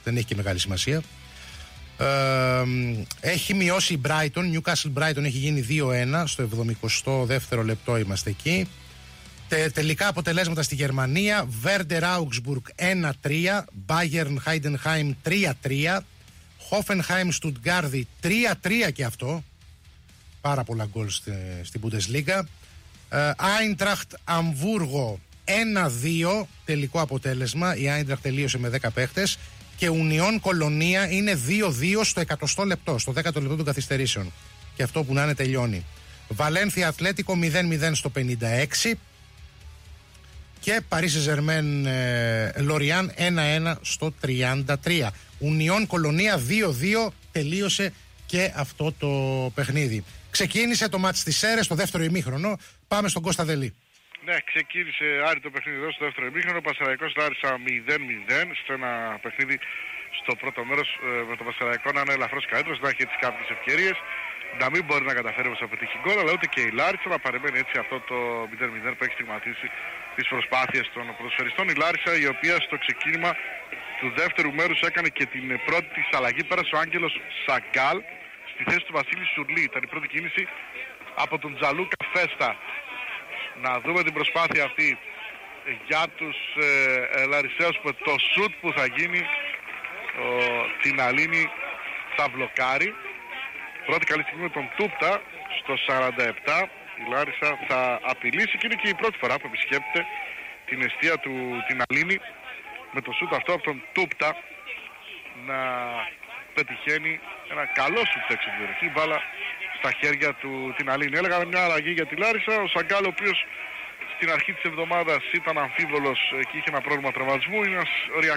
δεν έχει και μεγάλη σημασία. Έχει μειώσει η Brighton, Newcastle Brighton έχει γίνει 2-1 στο 72ο λεπτό, είμαστε εκεί. Τελικά αποτελέσματα στη Γερμανία: Werder Augsburg 1-3, Bayern Heidenheim 3-3, Hoffenheim Stuttgart 3-3 και αυτό, πάρα πολλά γκολ στην Bundesliga. Eintracht Αμβούργο 1-2 τελικό αποτέλεσμα, η Eintracht τελείωσε με 10 παίχτες. Και Union Κολονία είναι 2-2 στο 100ο λεπτό, στο 10ο λεπτό των καθυστερήσεων. Και αυτό που να είναι τελειώνει. Βαλένθια Ατλέτικο 0-0 στο 56. Και Παρίσι Ζερμέν Λοριάν 1-1 στο 33. Union Κολονία 2-2 τελείωσε και αυτό το παιχνίδι. Ξεκίνησε το μάτς της Σέρες στο δεύτερο ημίχρονο. Πάμε στον Κώστα Δελή. Ναι, ξεκίνησε Άρη το παιχνίδι εδώ στο δεύτερο ημίχρονο. Ο Πασαραϊκός Λάρισα 0-0 στο ένα παιχνίδι στο πρώτο μέρος, με τον Πασαραϊκό να είναι ελαφρώς καλύτερος, να έχει έτσι κάποιες ευκαιρίες, να μην μπορεί να καταφέρει όμως να πετύχει γκολ, αλλά ούτε και η Λάρισα να παρεμένει έτσι αυτό το 0-0 που έχει στιγματίσει τις προσπάθειες των ποδοσφαιριστών. Η Λάρισα, η οποία στο ξεκίνημα του δεύτερου μέρους έκανε και την πρώτη της αλλαγή, πέρασε ο Άγγελος Σαγκάλ στη θέση του Βασίλη Σουρλή. Ήταν η πρώτη κίνηση από τον Τζαλούκα Φέστα. Να δούμε την προσπάθεια αυτή για τους Λαρισαίους, που το σουτ που θα γίνει την Αλίνη θα μπλοκάρει. Πρώτη καλή στιγμή με τον Τούπτα στο 47. Η Λάρισα θα απειλήσει και είναι και η πρώτη φορά που επισκέπτεται την εστία του την Αλίνη, με το σουτ αυτό από τον Τούπτα να πετυχαίνει ένα καλό σουτ έξω την περιοχή, μπάλα στα χέρια του την Αλίνη. Έλεγαμε μια αλλαγή για τη Λάρισα. Ο Σαγκάλ, ο οποίος στην αρχή της εβδομάδας ήταν αμφίβολος και είχε ένα πρόβλημα τραυματισμού, είναι ένας